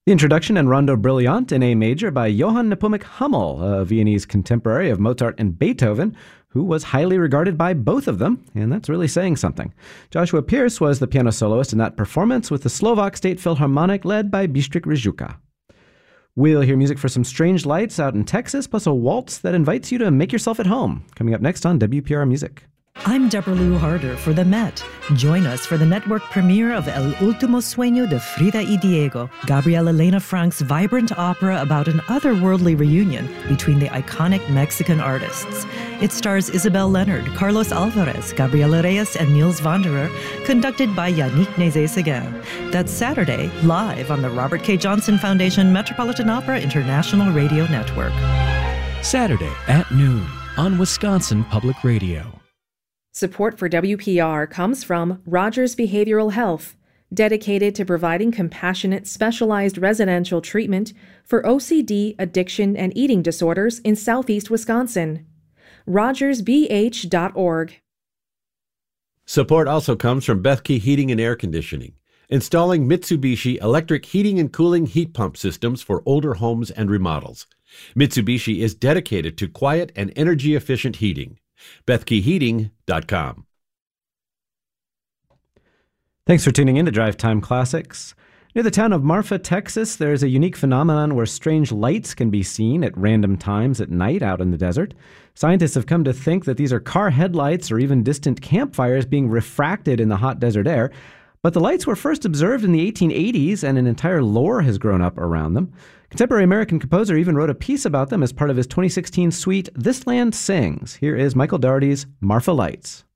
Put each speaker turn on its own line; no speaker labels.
The introduction and Rondo Brilliant in A major by Johann Nepomuk Hummel, a Viennese contemporary of Mozart and Beethoven, who was highly regarded by both of them, and that's really saying something. Joshua Pierce was the piano soloist in that performance with the Slovak State Philharmonic led by Bystrik Rizhuka. We'll hear music for some strange lights out in Texas, plus a waltz that invites you to make yourself at home, coming up next on WPR Music.
I'm Deborah Lou Harder for The Met. Join us for the network premiere of El Último Sueño de Frida y Diego, Gabriela Elena Frank's vibrant opera about an otherworldly reunion between the iconic Mexican artists. It stars Isabel Leonard, Carlos Alvarez, Gabriela Reyes, and Niels Wanderer, conducted by Yannick Nézet-Séguin. That's Saturday, live on the Robert K. Johnson Foundation Metropolitan Opera International Radio Network.
Saturday at noon on Wisconsin Public Radio.
Support for WPR comes from Rogers Behavioral Health, dedicated to providing compassionate, specialized residential treatment for OCD, addiction, and eating disorders in southeast Wisconsin. RogersBH.org.
Support also comes from Bethke Heating and Air Conditioning, installing Mitsubishi electric heating and cooling heat pump systems for older homes and remodels. Mitsubishi is dedicated to quiet and energy-efficient heating. BethkeHeating.com.
Thanks for tuning in to Drive Time Classics. Near the town of Marfa, Texas, there's a unique phenomenon where strange lights can be seen at random times at night out in the desert. Scientists have come to think that these are car headlights or even distant campfires being refracted in the hot desert air. But the lights were first observed in the 1880s, and an entire lore has grown up around them. Contemporary American composer even wrote a piece about them as part of his 2016 suite, This Land Sings. Here is Michael Dougherty's Marfa Lights.